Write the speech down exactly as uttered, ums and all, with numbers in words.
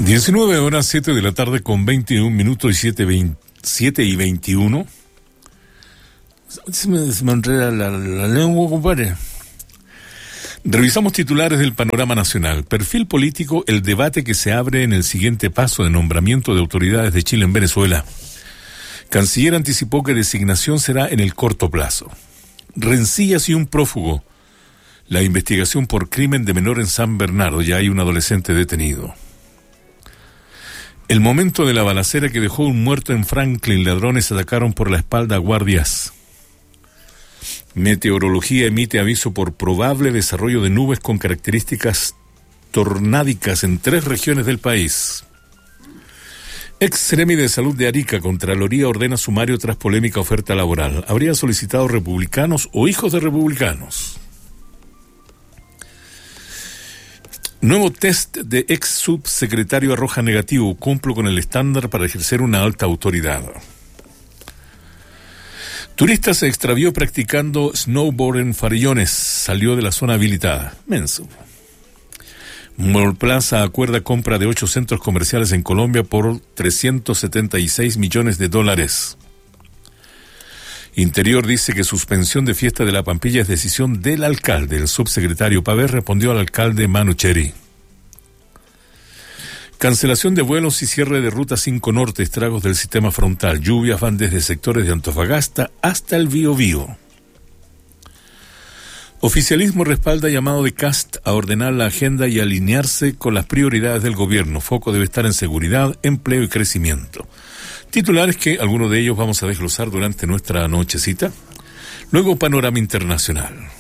diecinueve horas, siete de la tarde con veintiún minutos y siete y veintiuno. Se me, se me enreda la, la lengua, compadre. Revisamos titulares del panorama nacional. Perfil político, el debate que se abre en el siguiente paso de nombramiento de autoridades de Chile en Venezuela. Canciller anticipó que designación será en el corto plazo. Rencillas y un prófugo. La investigación por crimen de menor en San Bernardo. Ya hay un adolescente detenido. El momento de la balacera que dejó un muerto en Franklin. Ladrones atacaron por la espalda a guardias. Meteorología emite aviso por probable desarrollo de nubes con características tornádicas en tres regiones del país. Ex Seremi de Salud de Arica, Contraloría ordena sumario tras polémica oferta laboral. ¿Habría solicitado republicanos o hijos de republicanos? Nuevo test de ex subsecretario arroja negativo. Cumplo con el estándar para ejercer una alta autoridad. Turista se extravió practicando snowboard en Farellones. Salió de la zona habilitada. Menso. Mallplaza acuerda compra de ocho centros comerciales en Colombia por trescientos setenta y seis millones de dólares. Interior dice que suspensión de fiesta de la Pampilla es decisión del alcalde. El subsecretario Paver respondió al alcalde Manu Cheri. Cancelación de vuelos y cierre de Ruta cinco Norte, estragos del sistema frontal. Lluvias van desde sectores de Antofagasta hasta el Biobío. Oficialismo respalda llamado de Kast a ordenar la agenda y alinearse con las prioridades del gobierno. Foco debe estar en seguridad, empleo y crecimiento. Titulares que algunos de ellos vamos a desglosar durante nuestra nochecita. Luego, panorama internacional.